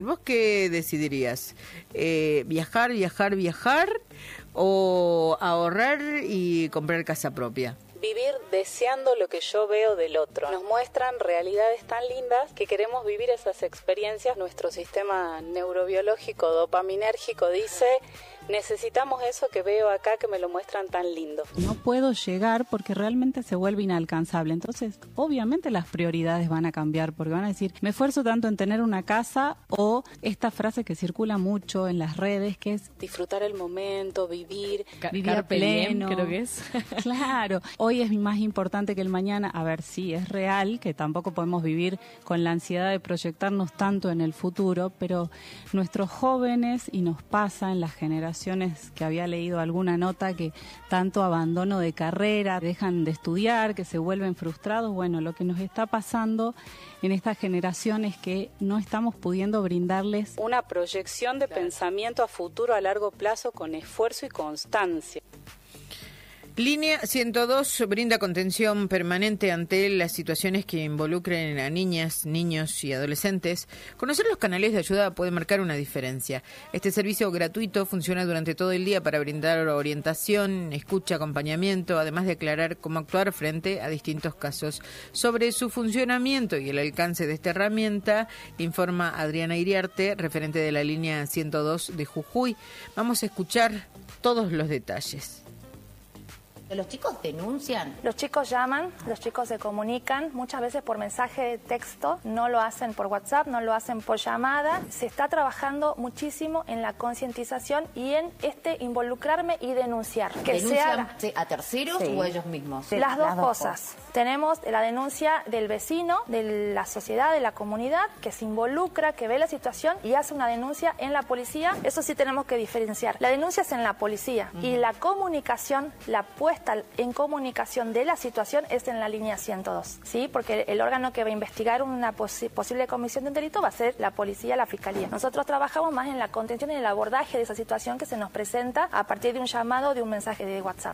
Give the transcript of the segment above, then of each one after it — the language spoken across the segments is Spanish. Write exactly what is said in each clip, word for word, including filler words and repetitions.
¿Vos qué decidirías? Eh, ¿Viajar, viajar, viajar o ahorrar y comprar casa propia? Vivir deseando lo que yo veo del otro. Nos muestran realidades tan lindas que queremos vivir esas experiencias. Nuestro sistema neurobiológico dopaminérgico dice: necesitamos eso que veo acá, que me lo muestran tan lindo. No puedo llegar porque realmente se vuelve inalcanzable. Entonces, obviamente las prioridades van a cambiar, porque van a decir, me esfuerzo tanto en tener una casa, o esta frase que circula mucho en las redes, que es disfrutar el momento, vivir, vivir a pleno, creo que es. Claro, hoy es más importante que el mañana. A ver, sí, es real que tampoco podemos vivir con la ansiedad de proyectarnos tanto en el futuro, pero nuestros jóvenes, y nos pasa en las generaciones que había leído alguna nota, que tanto abandono de carrera, dejan de estudiar, que se vuelven frustrados. Bueno, lo que nos está pasando en esta generación es que no estamos pudiendo brindarles una proyección de pensamiento a futuro a largo plazo con esfuerzo y constancia. Línea ciento dos brinda contención permanente ante las situaciones que involucren a niñas, niños y adolescentes. Conocer los canales de ayuda puede marcar una diferencia. Este servicio gratuito funciona durante todo el día para brindar orientación, escucha, acompañamiento, además de aclarar cómo actuar frente a distintos casos. Sobre su funcionamiento y el alcance de esta herramienta, informa Adriana Iriarte, referente de la línea ciento dos de Jujuy. Vamos a escuchar todos los detalles. ¿Los chicos denuncian? Los chicos llaman, los chicos se comunican, muchas veces por mensaje de texto, no lo hacen por WhatsApp, no lo hacen por llamada. Se está trabajando muchísimo en la concientización y en este involucrarme y denunciar. Que ¿Denuncian sea... a terceros sí. o ellos mismos? Sí, las, dos las dos cosas. cosas. Tenemos la denuncia del vecino, de la sociedad, de la comunidad, que se involucra, que ve la situación y hace una denuncia en la policía. Eso sí tenemos que diferenciar. La denuncia es en la policía uh-huh. y la comunicación, la puesta en comunicación de la situación es en la línea ciento dos, ¿sí? Porque el órgano que va a investigar una posi- posible comisión de un delito va a ser la policía, la fiscalía. Nosotros trabajamos más en la contención y en el abordaje de esa situación que se nos presenta a partir de un llamado o de un mensaje de WhatsApp.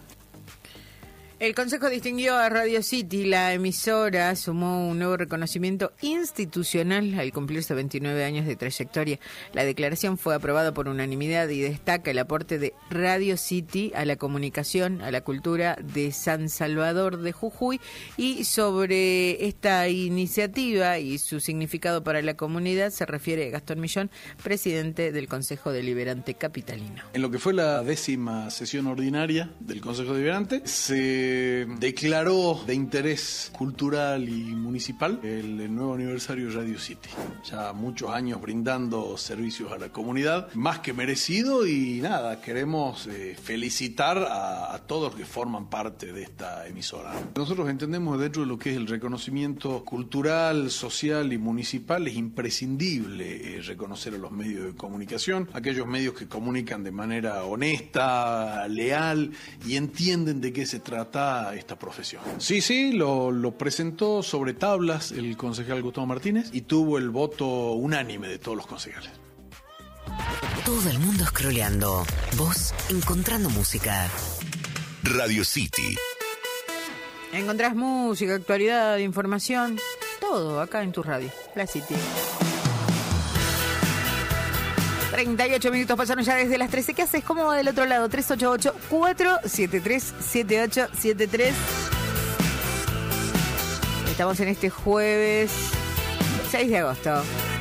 El Consejo distinguió a Radio City. La emisora sumó un nuevo reconocimiento institucional al cumplirse veintinueve años de trayectoria. La declaración fue aprobada por unanimidad y destaca el aporte de Radio City a la comunicación, a la cultura de San Salvador de Jujuy. Y sobre esta iniciativa y su significado para la comunidad se refiere Gastón Millón, presidente del Consejo Deliberante Capitalino. En lo que fue la décima sesión ordinaria del Consejo Deliberante, se declaró de interés cultural y municipal el, el nuevo aniversario de Radio City. Ya muchos años brindando servicios a la comunidad, más que merecido, y nada, queremos eh, felicitar a, a todos los que forman parte de esta emisora. Nosotros entendemos, dentro de lo que es el reconocimiento cultural, social y municipal, es imprescindible eh, reconocer a los medios de comunicación, aquellos medios que comunican de manera honesta, leal y entienden de qué se trata esta profesión. Sí, sí, lo, lo presentó sobre tablas el concejal Gustavo Martínez y tuvo el voto unánime de todos los concejales. Todo el mundo scrolleando, vos encontrando música. Radio City. Encontrás música, actualidad, información, todo acá en tu radio, La City. treinta y ocho minutos pasaron ya desde las trece. ¿Qué haces? ¿Cómo va del otro lado? tres ocho ocho, cuatro siete tres, siete ocho siete tres. Estamos en este jueves seis de agosto.